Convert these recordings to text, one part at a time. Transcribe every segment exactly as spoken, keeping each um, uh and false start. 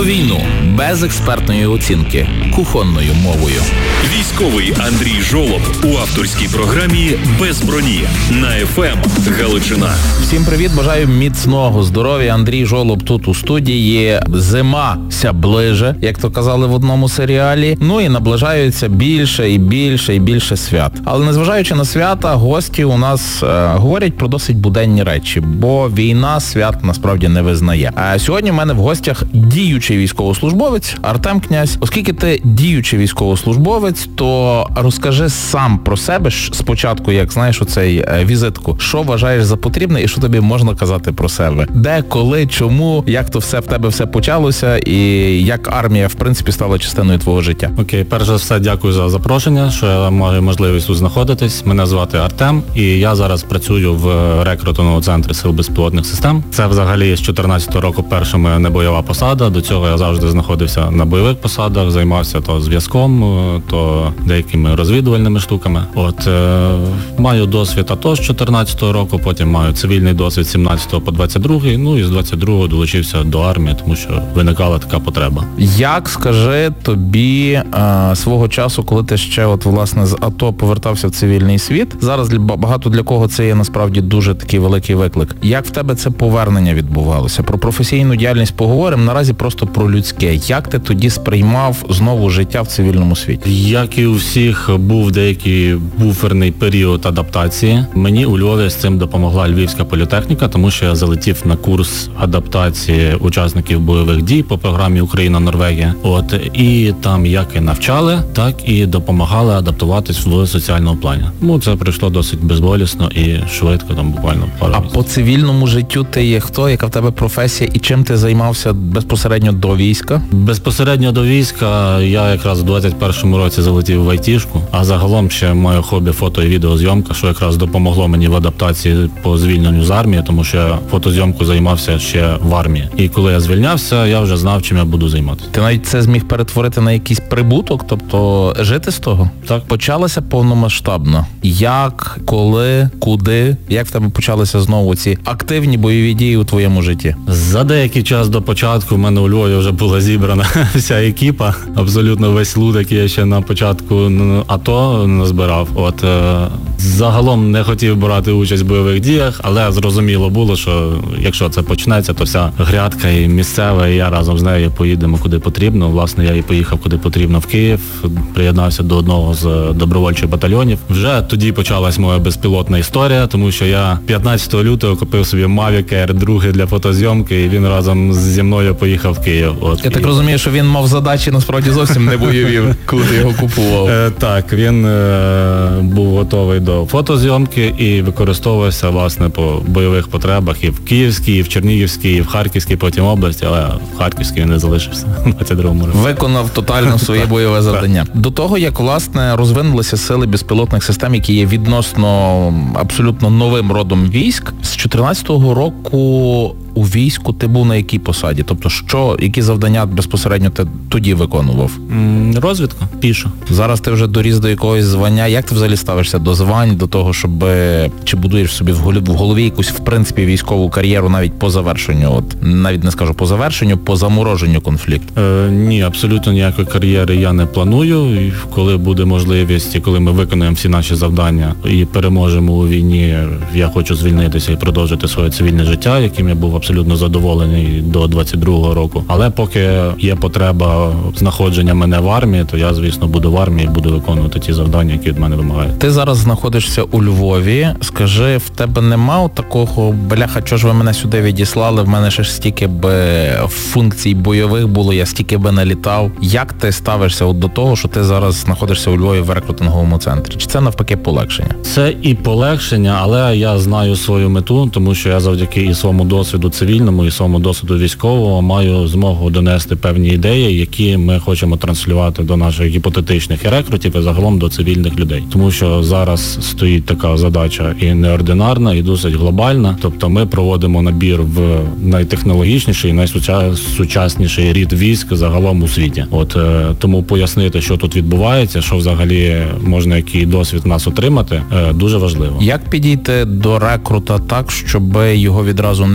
війну без експертної оцінки, кухонною мовою. Військовий Андрій Жолоб у авторській програмі «Без броні» на еф ем Галичина. Всім привіт, бажаю міцного здоров'я. Андрій Жолоб тут у студії. Зима ся ближе, як то казали в одному серіалі. Ну і наближаються більше і більше і більше свят. Але незважаючи на свята, гості у нас е, говорять про досить буденні речі, бо війна свят насправді не визнає. А сьогодні в мене в гостях діючий військовослужбовець Артем Князь. Оскільки ти діючий військовослужбовець, то розкажи сам про себе спочатку, як знаєш оцей е, візитку. Що вважаєш за потрібне і що тобі можна казати про себе? Де, коли, чому, як то все в тебе все почалося і як армія, в принципі, стала частиною твого життя? Окей, перш за все, дякую за запрошення, що я маю можливість тут знаходитись. Мене звати Артем, і я зараз працюю в рекрутинговому центрі Сил безпілотних систем. Це взагалі з чотирнадцятого року перша моя небойова посада. До цього я завжди знаходився на бойових посадах, займався то зв'язком, то деякими розвідувальними штуками. От е, маю досвід АТО з чотирнадцятого року, потім маю цивільний досвід з сімнадцятого по двадцять другий, ну і з двадцять другого долучився до армії, тому що виникала така потреба. Як, скажи, тобі а, свого часу, коли ти ще от власне з АТО повертався в цивільний світ, зараз для багато для кого це є насправді дуже такий великий виклик. Як в тебе це повернення відбувалося? Про професійну діяльність поговоримо, наразі просто про людське. Як ти тоді сприймав знову життя в цивільному світі? Як і у всіх, був деякий буферний період адаптації. Мені у Львові з цим допомогла Львівська політехніка, тому що я залетів на курс адаптації учасників бойових дій по програмі Україна-Норвегія. От, і там як і навчали, так і допомагали адаптуватись в соціальному плані. Ну, це прийшло досить безболісно і швидко, там буквально пару А місяців. по цивільному життю ти є хто? Яка в тебе професія і чим ти займався безпосередньо до війська? Безпосередньо до війська я якраз у двадцять першому році залетів в айтішку, а загалом ще моє хобі фото і відеозйомка, що якраз допомогло мені в адаптації по звільненню з армії, тому що я фотозйомку займався ще в армії. І коли я звільнявся, я вже знав, чим я буду займатися. Ти навіть це зміг перетворити на якийсь прибуток, тобто жити з того? Так. Почалося повномасштабно. Як, коли, куди, як в тебе почалися знову ці активні бойові дії у твоєму житті? За деякий час до початку в мене у Львові вже була зібрана вся екіпа, абсолютно весь лут, який я ще на початку АТО назбирав. От е, загалом не хотів брати участь в бойових діях, але зрозуміло було, що якщо це почнеться, то вся грядка і місцева, і я разом з нею поїдемо куди потрібно. Власне, я і поїхав куди потрібно в Київ, приєднався до одного з добровольчих батальйонів. Вже тоді почалась моя безпілотна історія, тому що я п'ятнадцятого лютого купив собі Mavic Air два для фотозйомки, і він разом зі мною поїхав в Київ. От, Я і... так розумію, що він мав задачі насправді зовсім не бойові, коли ти його купував. Е, так, він е, був готовий до фотозйомки і використовувався, власне, по бойових потребах і в Київській, і в Чернігівській, і в Харківській потім області, але в Харківській він не залишився в двадцять другому році. Виконав тотально своє бойове завдання. До того, як, власне, розвинулися сили безпілотних систем, які є відносно абсолютно новим родом військ, з чотирнадцятого року у війську ти був на якій посаді? Тобто, що, які завдання безпосередньо ти тоді виконував? М, розвідка, піша. Зараз ти вже доріс до якогось звання. Як ти взагалі ставишся до звань, до того, щоб чи будуєш собі в голові, в голові якусь, в принципі, військову кар'єру навіть по завершенню, от навіть не скажу по завершенню, по замороженню конфлікту? Е, ні, абсолютно ніякої кар'єри я не планую. І коли буде можливість, і коли ми виконаємо всі наші завдання і переможемо у війні, я хочу звільнитися і продовжити своє цивільне життя, яким я був абсолютно задоволений до двадцять другого року. Але поки є потреба знаходження мене в армії, то я, звісно, буду в армії і буду виконувати ті завдання, які від мене вимагають. Ти зараз знаходишся у Львові. Скажи, в тебе нема такого, бляха, чого ж ви мене сюди відіслали, в мене ще ж стільки би функцій бойових було, я стільки би налітав. Як ти ставишся от до того, що ти зараз знаходишся у Львові в рекрутинговому центрі? Чи це навпаки полегшення? Це і полегшення, але я знаю свою мету, тому що я завдяки і своєму досвіду цивільному, і своєму досвіду військового маю змогу донести певні ідеї, які ми хочемо транслювати до наших гіпотетичних і рекрутів, і загалом до цивільних людей. Тому що зараз стоїть така задача і неординарна, і досить глобальна. Тобто ми проводимо набір в найтехнологічніший, найсучасніший рід військ загалом у світі. От е, тому пояснити, що тут відбувається, що взагалі можна який досвід в нас отримати, е, дуже важливо. Як підійти до рекрута так, щоб його відразу не налякати?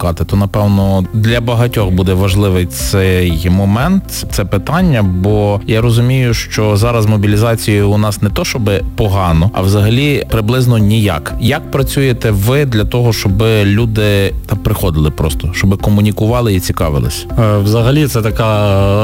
допомагати, то, напевно, для багатьох буде важливий цей момент, це питання, бо я розумію, що зараз мобілізацією у нас не то, щоб погано, а взагалі приблизно ніяк. Як працюєте ви для того, щоб люди та приходили просто, щоб комунікували і цікавились? Е, Взагалі це така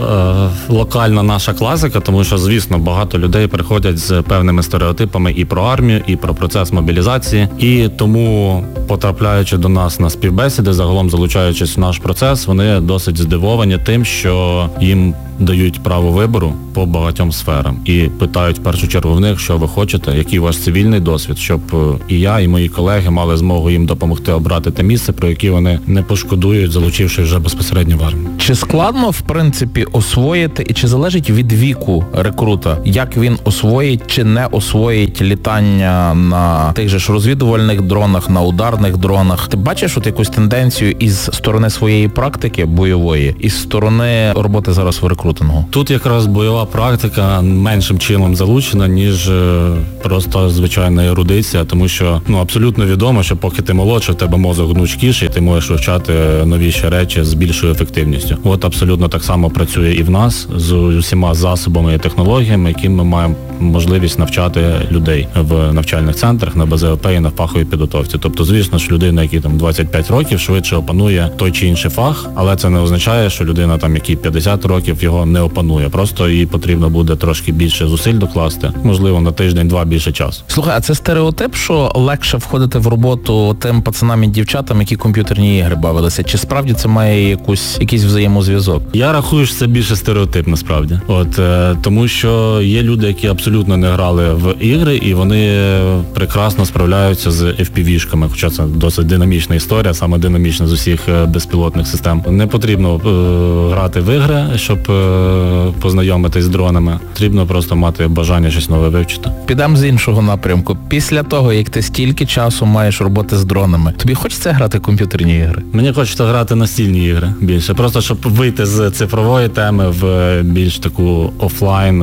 е, локальна наша класика, тому що, звісно, багато людей приходять з певними стереотипами і про армію, і про процес мобілізації, і тому, потрапляючи до нас на співбесіди, загалом залучаючись в наш процес, вони досить здивовані тим, що їм дають право вибору по багатьом сферам і питають в першу чергу в них, що ви хочете, який ваш цивільний досвід, щоб і я, і мої колеги мали змогу їм допомогти обрати те місце, про яке вони не пошкодують, залучивши вже безпосередньо в армію. Чи складно, в принципі, освоїти, і чи залежить від віку рекрута, як він освоїть чи не освоїть літання на тих же ж розвідувальних дронах, на ударних дронах? Ти бачиш от якусь тенденцію із сторони своєї практики бойової, із сторони роботи зараз в рекрутингу? Тут якраз бойова практика меншим чином залучена, ніж просто звичайна ерудиція, тому що ну абсолютно відомо, що поки ти молодший, в тебе мозок гнучкіший, ти можеш вивчати новіші речі з більшою ефективністю. От абсолютно так само працює і в нас з усіма засобами і технологіями, які ми маємо можливість навчати людей в навчальних центрах, на Б З О П і на фаховій підготовці. Тобто, звісно ж, людина, якій там двадцять п'ять років, швидше опанує той чи інший фах, але це не означає, що людина, там, якій п'ятдесят років, його не опанує. Просто їй потрібно буде трошки більше зусиль докласти, можливо, на тиждень-два більше часу. Слухай, а це стереотип, що легше входити в роботу тим пацанам і дівчатам, які комп'ютерні ігри бавилися? Чи справді це має якусь, якийсь взаємозв'язок? Я рахую, що це більше стереотип, насправді. От, е, тому що є люди, які абсолютно не грали в ігри, і вони прекрасно справляються з еф пі ві-шками, хоча це досить динамічна історія, саме динамічна з усіх безпілотних систем. Не потрібно е, грати в ігри, щоб е, познайомитись з дронами. Потрібно просто мати бажання щось нове вивчити. Підемо з іншого напрямку. Після того, як ти стільки часу маєш роботи з дронами, тобі хочеться грати в комп'ютерні ігри? Мені хочеться грати настільні ігри більше. Просто, щоб вийти з цифрової теми в більш таку офлайн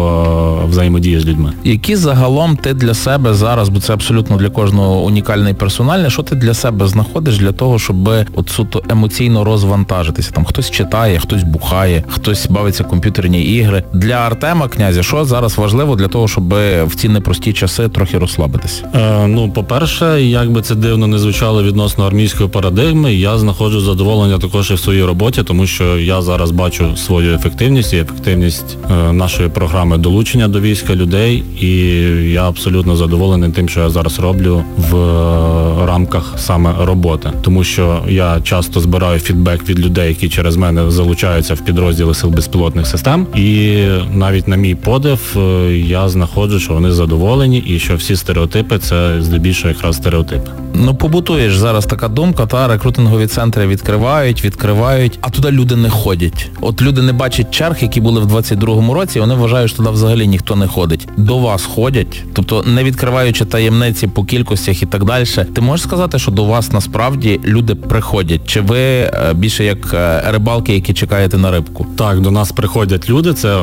по взаємодії з людьми. Які загалом ти для себе зараз, бо це абсолютно для кожного унікальне і персональне, що ти для себе знаходиш для того, щоб от суто емоційно розвантажитися? Там хтось читає, хтось бухає, хтось бавиться в комп'ютерні ігри. Для Артема Князя, що зараз важливо для того, щоб в ці непрості часи трохи розслабитися? Е, ну, по-перше, як би це дивно не звучало відносно армійської парадигми, я знаходжу задоволення також і в своїй роботі, тому що я зараз бачу свою ефективність і ефективність е, нашої програми долучення до війська людей, і я абсолютно задоволений тим, що я зараз роблю в е, рамках саме роботи. Тому що я часто збираю фідбек від людей, які через мене залучаються в підрозділи сил безпілотних систем, і навіть на мій подив е, я знаходжу, що вони задоволені і що всі стереотипи – це здебільшого якраз стереотипи. Ну, побутуєш зараз така думка, та рекрутингові центри відкривають, відкривають, а туди люди не ходять. От люди не бачать черг, які були в двадцять другому році, і вони вважають, що туди взагалі ніхто не ходить. До вас ходять, тобто не відкриваючи таємниці по кількостях і так далі. Ти можеш сказати, що до вас насправді люди приходять? Чи ви більше як рибалки, які чекаєте на рибку? Так, до нас приходять люди, це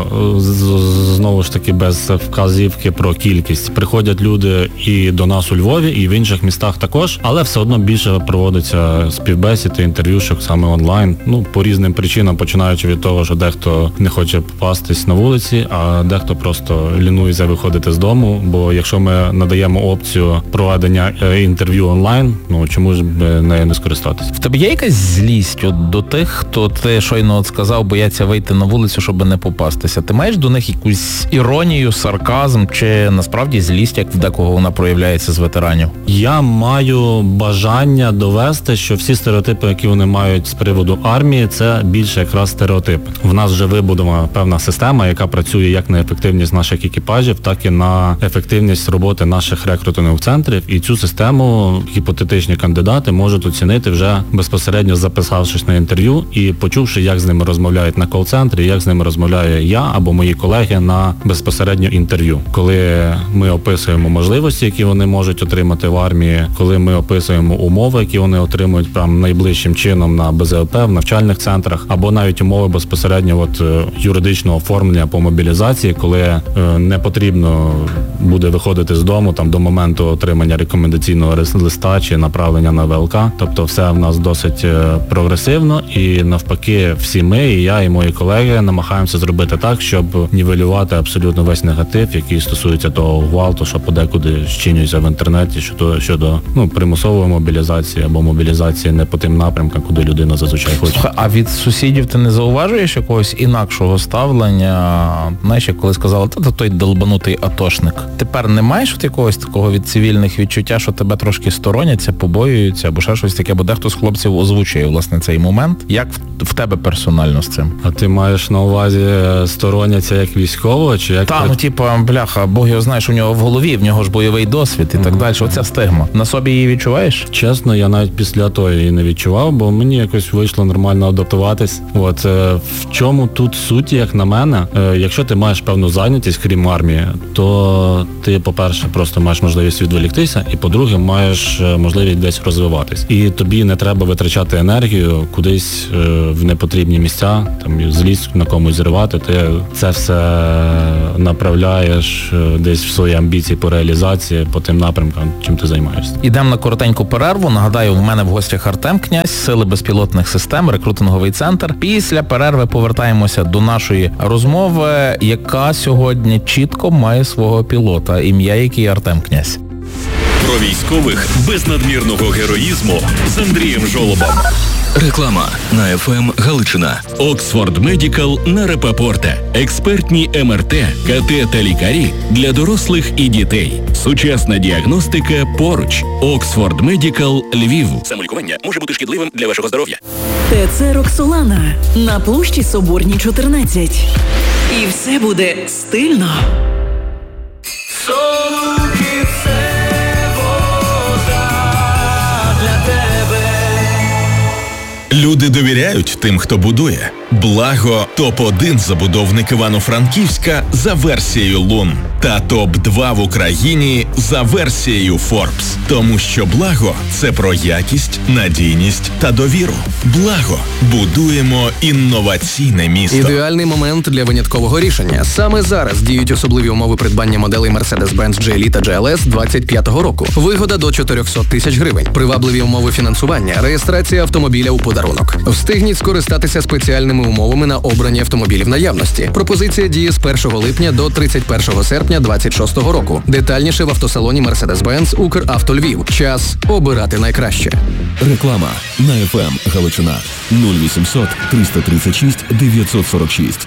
знову ж таки без вказівки про кількість. Приходять люди і до нас у Львові, і в інших містах також, але все одно більше проводиться співбесід і інтерв'юшок саме онлайн. Ну, по різним причинам, починаючи від того, що дехто не хоче попастись на вулиці, а дехто просто лінується виходити з дому, бо якщо ми надаємо опцію проведення інтерв'ю онлайн, ну чому ж нею не скористатися? В тебе є якась злість от до тих, хто ти щойно от сказав, бояться вийти на вулицю, щоб не попастися? Ти маєш до них якусь іронію, сарказм, чи насправді злість, як в декого вона проявляється з ветеранів? Я маю бажання довести, що всі стереотипи, які вони мають з приводу армії, це більше якраз стереотипи. В нас вже вибудована певна система, яка працює як на ефективність наших екіпажів, так і на ефективність роботи наших рекрутингових центрів. І цю систему гіпотетичні кандидати можуть оцінити вже безпосередньо записавшись на інтерв'ю і почувши, як з ними розмовляють на кол-центрі, як з ними розмовляю я або мої колеги на безпосередньо інтерв'ю. Коли ми описуємо можливості, які вони можуть отримати в армії, коли ми описуємо умови, які вони отримують прям найближчим чином на Б З О П, в навчальних центрах, або навіть умови безпосередньо от, юридичного оформлення по мобілізації, коли е, не потрібно буде виходити з дому там до моменту отримання рекомендаційного міста чи направлення на ВЛК. Тобто все в нас досить прогресивно і навпаки всі ми, і я, і мої колеги намагаємося зробити так, щоб нівелювати абсолютно весь негатив, який стосується того гвалту, що подекуди щинюється в інтернеті щодо, щодо ну, примусової мобілізації або мобілізації не по тим напрямкам, куди людина зазвичай хоче. Слухай, а від сусідів ти не зауважуєш якогось інакшого ставлення? Знаєш, як коли сказали, та той долбанутий атошник. Тепер не маєш от якогось такого від цивільних відчуття, що тебе трошки стороняться, побоюються, або ще щось таке, бо дехто з хлопців озвучує, власне, цей момент. Як в, в тебе персонально з цим? А ти маєш на увазі стороняться як військового, чи як... Та, ну типа, бляха, Бог його знаєш, у нього в голові, в нього ж бойовий досвід і mm-hmm. так далі. Оця стигма. На собі її відчуваєш? Чесно, я навіть після того її не відчував, бо мені якось вийшло нормально адаптуватись. От, е, в чому тут суть, як на мене, е, якщо ти маєш певну зайнятість, крім армії, то ти, по-перше, просто маєш можливість відволіктися, і, по-друге, маєш можливість десь розвиватись. І тобі не треба витрачати енергію кудись е, в непотрібні місця, там злізь на комусь зривати, ти це все направляєш е, десь в свої амбіції по реалізації, по тим напрямкам, чим ти займаєшся. Ідемо на коротеньку перерву. Нагадаю, в мене в гостях Артем Князь, Сили безпілотних систем, рекрутинговий центр. Після перерви повертаємося до нашої розмови, яка сьогодні чітко має свого пілота, ім'я який Артем Князь. Про військових без надмірного героїзму з Андрієм Жолобом. Реклама на еф ем Галичина. Оксфорд Медикал на Репапорте. Експертні ем ер те, ка те та лікарі для дорослих і дітей. Сучасна діагностика поруч. Оксфорд Медикал Львів. Самолікування може бути шкідливим для вашого здоров'я. ТЦ «Роксолана» на площі Соборній, чотирнадцять. І все буде стильно. Люди довіряють тим, хто будує. Благо – топ один забудовник Івано-Франківська за версією Лун та топ два в Україні за версією Forbes. Тому що Благо – це про якість, надійність та довіру. Благо – будуємо інноваційне місто. Ідеальний момент для виняткового рішення. Саме зараз діють особливі умови придбання моделей Mercedes-Benz джі ел і та джі ел ес двадцять п'ятого року. Вигода до чотириста тисяч гривень. Привабливі умови фінансування, реєстрація автомобіля у подарунок. Встигніть скористатися спеціальними умовами на обрані автомобілі в наявності. Пропозиція діє з першого липня до тридцять першого серпня двадцять шостого року. Детальніше в автосалоні Mercedes-Benz Укравто Львів. Час обирати найкраще. Реклама на еф ем Галичина нуль вісімсот триста тридцять шість дев'ятсот сорок шість.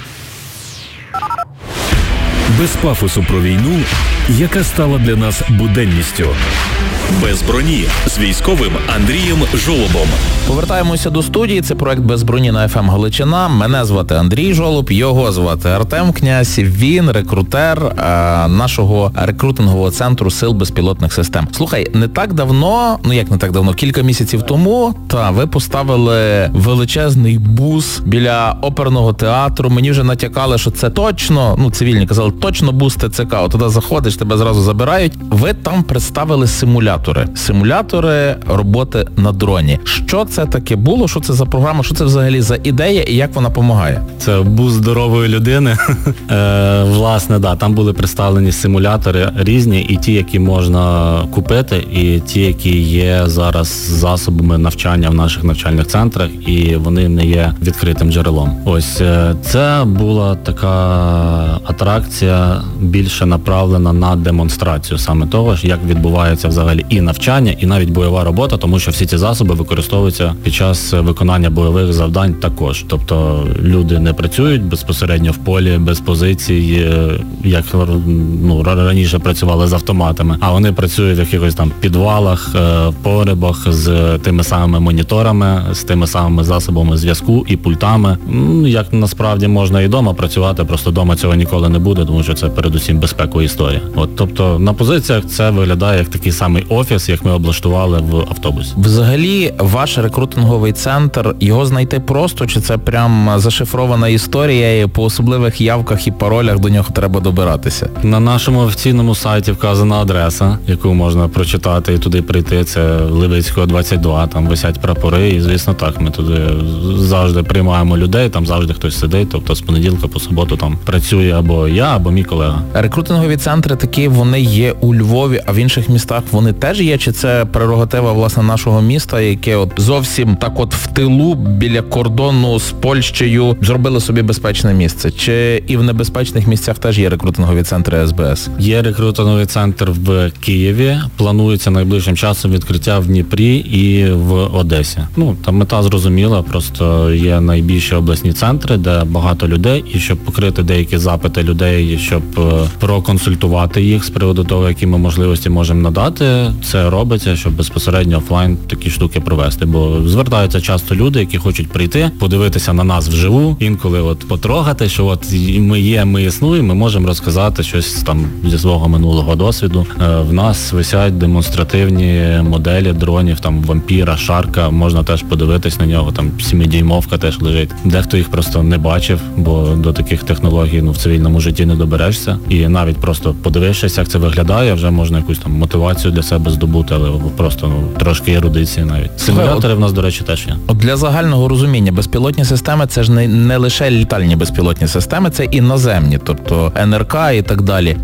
Без пафосу про війну, яка стала для нас буденністю. Без броні з військовим Андрієм Жолобом. Повертаємося до студії. Це проект «Без броні» на еф ем Галичина. Мене звати Андрій Жолоб, його звати Артем Князь. Він рекрутер а, нашого рекрутингового центру Сил безпілотних систем. Слухай, не так давно, ну як не так давно, кілька місяців тому, та ви поставили величезний бус біля оперного театру. Мені вже натякали, що це точно, ну цивільні казали, точно бус те це ка. От туди заходиш, тебе зразу забирають. Ви там представили симулятор. Симулятори роботи на дроні. Що це таке було? Що це за програма? Що це взагалі за ідея і як вона допомагає? Це бус здорової людини. е, власне, да, там були представлені симулятори різні, і ті, які можна купити, і ті, які є зараз засобами навчання в наших навчальних центрах, і вони не є відкритим джерелом. Ось, е, це була така атракція більше направлена на демонстрацію саме того, як відбувається взагалі і навчання, і навіть бойова робота, тому що всі ці засоби використовуються під час виконання бойових завдань також. Тобто люди не працюють безпосередньо в полі, без позицій, як ну, раніше працювали з автоматами, а вони працюють в якихось там підвалах, погребах з тими самими моніторами, з тими самими засобами зв'язку і пультами. Як насправді можна і вдома працювати, просто вдома цього ніколи не буде, тому що це передусім безпекова історія. От, тобто на позиціях це виглядає як такий самий офіс, як ми облаштували в автобусі. Взагалі, ваш рекрутинговий центр, його знайти просто, чи це прям зашифрована історія і по особливих явках і паролях до нього треба добиратися? На нашому офіційному сайті вказана адреса, яку можна прочитати і туди прийти. Це Левицького, двадцять два, там висять прапори, і звісно так, ми туди завжди приймаємо людей, там завжди хтось сидить, тобто з понеділка по суботу там працює або я, або мій колега. Рекрутингові центри таки вони є у Львові, а в інших містах вони теж є? Чи це прерогатива, власне, нашого міста, яке от зовсім так от в тилу біля кордону з Польщею зробили собі безпечне місце? Чи і в небезпечних місцях теж є рекрутингові центри ес бе ес? Є рекрутинговий центр в Києві, планується найближчим часом відкриття в Дніпрі і в Одесі. Ну, там мета зрозуміла, просто є найбільші обласні центри, де багато людей, і щоб покрити деякі запити людей, щоб проконсультувати їх з приводу того, які ми можливості можемо надати, це робиться, щоб безпосередньо офлайн такі штуки провести. Бо звертаються часто люди, які хочуть прийти, подивитися на нас вживу, інколи от потрогати, що от ми є, ми існуємо, ми можемо розказати щось там зі свого минулого досвіду. В нас висять демонстративні моделі дронів, там вампіра, шарка, можна теж подивитись на нього, там сімидюймовка теж лежить. Дехто їх просто не бачив, бо до таких технологій ну, в цивільному житті не доберешся. І навіть просто подивившись, як це виглядає, вже можна якусь там мотивацію для себе здобути, але просто ну, трошки ерудиції навіть. Симулятори в нас, до речі, теж є. От для загального розуміння, безпілотні системи це ж не, не лише літальні безпілотні системи, це і наземні, тобто ен ер ка і так далі.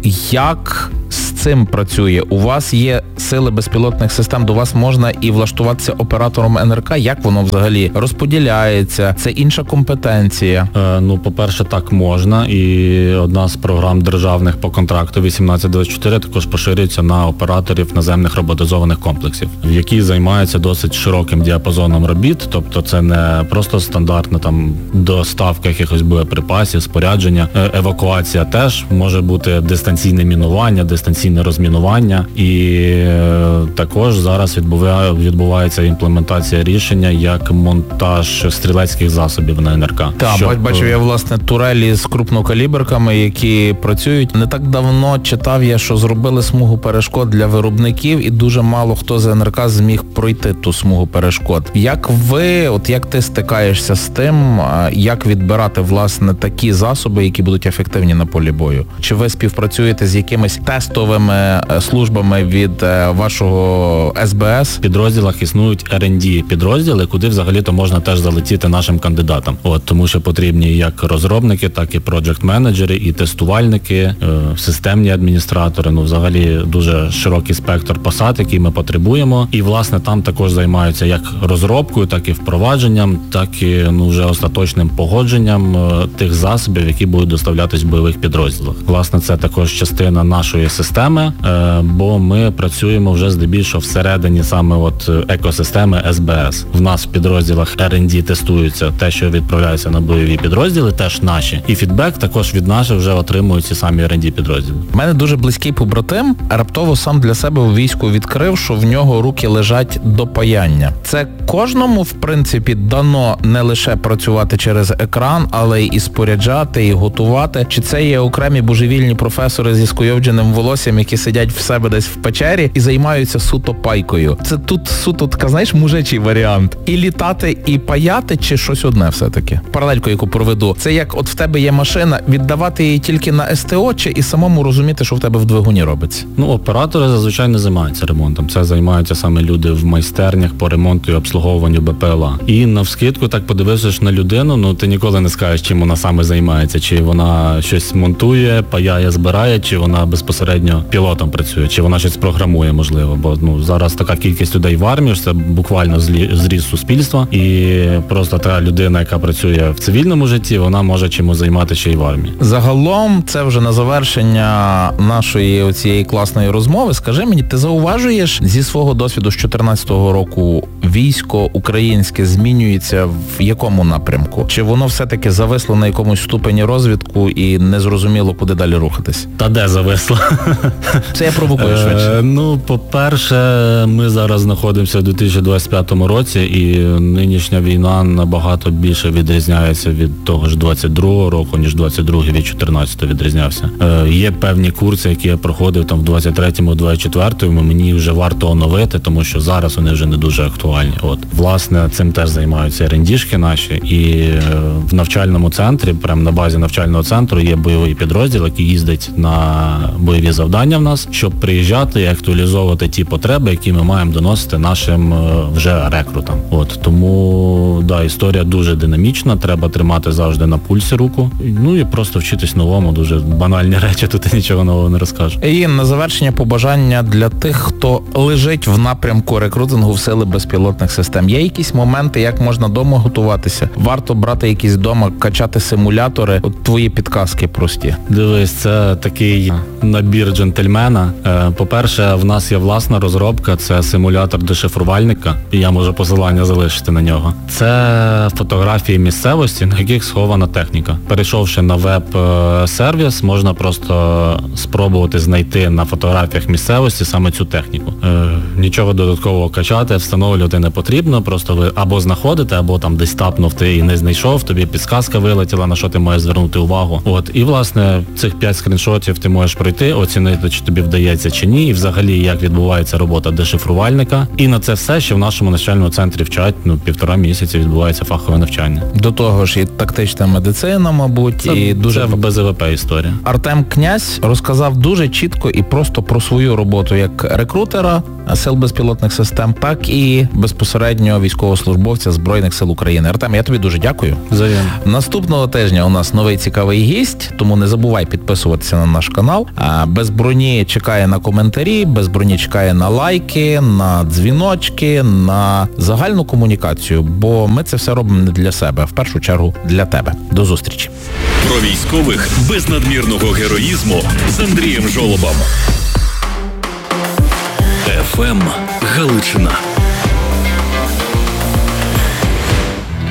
Як з цим працює? У вас є сили безпілотних систем, до вас можна і влаштуватися оператором ен ер ка? Як воно взагалі розподіляється? Це інша компетенція? Е, ну, по-перше, так можна. І одна з програм державних по контракту вісімнадцять двадцять чотири також поширюється на операторів наземних роботизованих комплексів, які займаються досить широким діапазоном робіт. Тобто це не просто стандартна там доставка якихось боєприпасів, спорядження, е, евакуація теж може бути дистанційне мінування, дистанційне розмінування. І е, також зараз відбуває, відбувається імплементація рішення як монтаж стрілецьких засобів на ен ер ка. Так, щоб... бачив я, власне, турелі з крупнокаліберками, які працюють. Не так давно читав я, що зробили смугу перешкод для виробників, і дуже мало хто з ен ер ка зміг пройти ту смугу перешкод. Як ви, от як ти стикаєшся з тим, як відбирати, власне, такі засоби, які будуть ефективні на полі бою? Чи ви співпрацюєте з якимись тестовими службами від вашого ес бе ес? В підрозділах існують ер ен ді підрозділи, куди взагалі-то можна теж залетіти нашим кандидатам. От, тому що потрібні як розробники, так і проджект-менеджери, і тестувальники, е, системні адміністратори, ну взагалі дуже широкий спектр посад, який ми потребуємо. І, власне, там також займаються як розробкою, так і впровадженням, так і ну, вже остаточним погодженням е, тих засобів, які будуть доставлятись в бойових підрозділах. Власне, це також частина нашої системи, е, бо ми працюємо вже здебільшого всередині саме от екосистеми ес бе ес. В нас в підрозділах ер ен ді тестується те, що відправляється на бойові підрозділи, теж наші. І фідбек також від наших вже отримують ці самі ер ен ді підрозділи. У мене дуже близький побратим раптово сам для себе у війську відкрив, що в нього руки лежать до паяння. Це кожному, в принципі, дано не лише працювати через екран, але і споряджати, і готувати. Чи це є окремі божевільні професори зі скуйовдженим волоссям, які сидять в себе десь в печері і займаються суто пайкою? Це тут суто, така, знаєш, мужичий варіант. І літати, і паяти, чи щось одне все-таки? Паралельку, яку проведу. Це як от в тебе є машина, віддавати її тільки на ес те о, чи і самому розуміти, що в тебе в двигуні робиться? Ну, оператори зазвичай не займаються ремонтом. Це займаються саме люди в майстернях по ремонту і обслуговуванню бе пе ел а. І навскидку так подивившись на людину, ну ти ніколи не скажеш, чим вона саме займається. Чи вона щось монтує, паяє, збирає, чи вона безпосередньо пілотом працює, чи вона щось програмує, можливо. Бо ну зараз така кількість людей в армії, це буквально зріст суспільства. І просто та людина, яка працює в цивільному житті, вона може чимось займатися ще й в армії. Загалом, це вже на завершення нашої оцієї класної розмови. Скажи мені, ти зауважуєш зі свого досвіду з чотирнадцятого року, військо українське змінюється в якому напрямку? Чи воно все-таки зависло на якомусь ступені розвитку і не зрозуміло, куди далі рухатись? Та де зависло? Це я провокую швидше. Е, ну, по-перше, ми зараз знаходимося в дві тисячі двадцять п'ятому році, і нинішня війна набагато більше відрізняється від того ж двадцять другого року, ніж двадцять другий від чотирнадцятого відрізнявся. Е, є певні курси, які я проходив там в двадцять третьому, двадцять четвертому, мені вже варто оновити, тому що зараз вони вже не дуже актуальні. актуальні. От, власне, цим теж займаються ер енд ді-шки наші, і е, в навчальному центрі, прямо на базі навчального центру є бойовий підрозділ, який їздить на бойові завдання в нас, щоб приїжджати і актуалізовувати ті потреби, які ми маємо доносити нашим е, вже рекрутам. От, тому, да, історія дуже динамічна, треба тримати завжди на пульсі руку, ну і просто вчитись новому, дуже банальні речі, тут я нічого нового не розкажу. І на завершення побажання для тих, хто лежить в напрямку рекрутингу в сили безпілотних систем. Є якісь моменти, як можна вдома готуватися? Варто брати якісь вдома, качати симулятори? От твої підказки прості. Дивись, це такий набір джентльмена. Е, По-перше, в нас є власна розробка, це симулятор дешифрувальника, і я можу посилання залишити на нього. Це фотографії місцевості, на яких схована техніка. Перейшовши на веб-сервіс, можна просто спробувати знайти на фотографіях місцевості саме цю техніку. Е, Нічого додаткового качати, встановлювати не потрібно, просто ви або знаходите, або там десь тапнув ти і не знайшов, тобі підсказка вилетіла, на що ти маєш звернути увагу. От, і власне цих п'ять скріншотів ти можеш пройти, оцінити, чи тобі вдається чи ні, і взагалі як відбувається робота дешифрувальника. І на це все, що в нашому навчальному центрі вчать, ну, півтора місяці відбувається фахове навчання. До того ж і тактична медицина, мабуть, Це, і дуже це без зе ве пе історія. Артем Князь розказав дуже чітко і просто про свою роботу як рекрутера сил безпілотних систем, так і безпосередньо військовослужбовця Збройних сил України. Артем, я тобі дуже дякую. Взаємно. Наступного тижня у нас новий цікавий гість, тому не забувай підписуватися на наш канал. А Без броні чекає на коментарі, Без броні чекає на лайки, на дзвіночки, на загальну комунікацію, бо ми це все робимо не для себе, а в першу чергу для тебе. До зустрічі. Про військових без надмірного героїзму з Андрієм Жолобом. еф ем Галичина.